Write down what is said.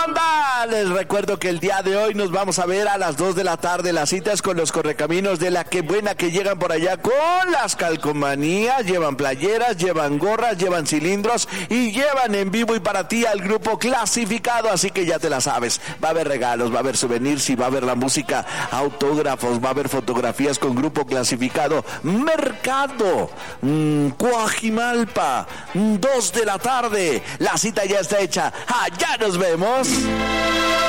banda? Les recuerdo que el día de hoy nos vamos a ver a las 2 de la tarde. Las citas con los correcaminos de La Que Buena, que llegan por allá con las calcomanías, llevan playeras, llevan gorras, llevan cilindros y llevan en vivo y para ti al grupo Clasificado, así que ya te la sabes. Va a haber regalos, va a haber souvenirs y va a haber la música, autógrafos, va a haber fotografías con grupo Clasificado. Mercado, Coajimalpa, 2 de la tarde. La cita ya está hecha. Allá nos vemos.